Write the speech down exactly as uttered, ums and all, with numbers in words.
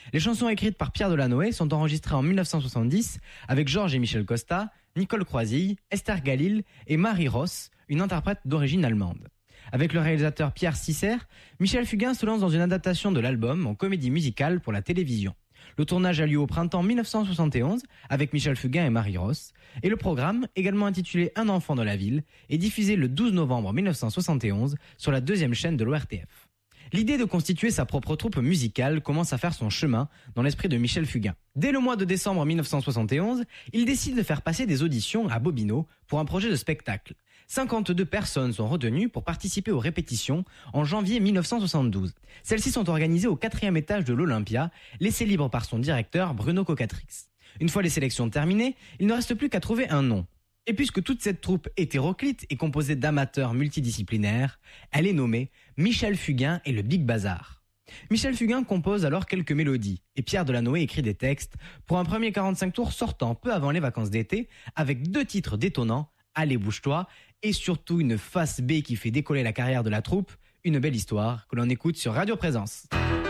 Les chansons écrites par Pierre Delanoë sont enregistrées en dix-neuf cent soixante-dix avec Georges et Michel Costa, Nicole Croisille, Esther Galil et Marie Ross, une interprète d'origine allemande. Avec le réalisateur Pierre Sisser, Michel Fugain se lance dans une adaptation de l'album en comédie musicale pour la télévision. Le tournage a lieu au printemps dix-neuf cent soixante et onze avec Michel Fugain et Marie Ross, et le programme, également intitulé Un enfant dans la ville, est diffusé le douze novembre dix-neuf cent soixante et onze sur la deuxième chaîne de l'O R T F. L'idée de constituer sa propre troupe musicale commence à faire son chemin dans l'esprit de Michel Fugain. Dès le mois de décembre dix-neuf cent soixante et onze, il décide de faire passer des auditions à Bobino pour un projet de spectacle. cinquante-deux personnes sont retenues pour participer aux répétitions en janvier dix-neuf cent soixante-douze. Celles-ci sont organisées au quatrième étage de l'Olympia, laissé libre par son directeur Bruno Cocatrix. Une fois les sélections terminées, il ne reste plus qu'à trouver un nom. Et puisque toute cette troupe hétéroclite est composée d'amateurs multidisciplinaires, elle est nommée Michel Fugain et le Big Bazar. Michel Fugain compose alors quelques mélodies et Pierre Delanoë écrit des textes pour un premier quarante-cinq tours sortant peu avant les vacances d'été avec deux titres détonnants, Allez bouge-toi et surtout une face B qui fait décoller la carrière de la troupe, une belle histoire que l'on écoute sur Radio Présence.